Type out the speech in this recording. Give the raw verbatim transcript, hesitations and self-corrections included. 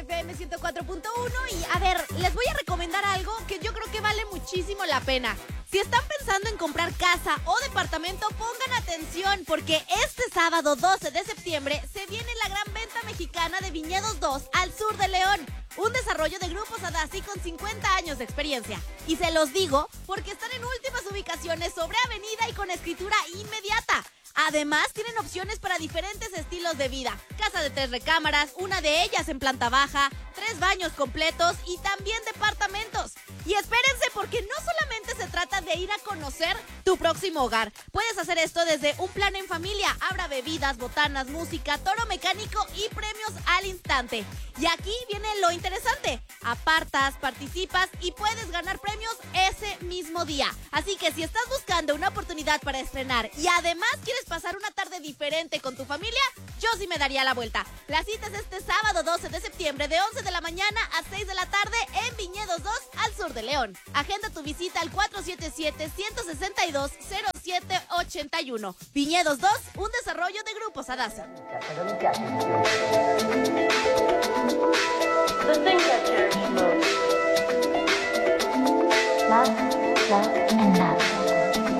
F M ciento cuatro punto uno y a ver, les voy a recomendar algo que yo creo que vale muchísimo la pena. Si están pensando en comprar casa o departamento, pongan atención porque este sábado doce de septiembre se viene la gran venta mexicana de Viñedos dos al sur de León. Un desarrollo de Grupo Sadassi con cincuenta años de experiencia. Y se los digo porque están en últimas ubicaciones sobre avenida y con escritura inmediata. Además, tienen opciones para diferentes estilos de vida. Casa de tres recámaras, una de ellas en planta baja, tres baños completos y también departamentos. Y espérense porque no solamente se trata de ir a conocer tu próximo hogar. Puedes hacer esto desde un plan en familia. Habrá bebidas, botanas, música, toro mecánico y premios al instante. Y aquí viene lo interesante. Apartas, participas y puedes ganar premios ese mismo día. Así que si estás buscando una oportunidad para estrenar y además quieres pasar una tarde diferente con tu familia, yo sí me daría la vuelta. La cita es este sábado doce de septiembre de once de la mañana a seis de la tarde en Viñedos dos al sur de León. Agenda tu visita al cuatro siete siete, uno seis dos, cero siete ocho uno. Viñedos dos, un desarrollo de Grupo Sadassi. The thing that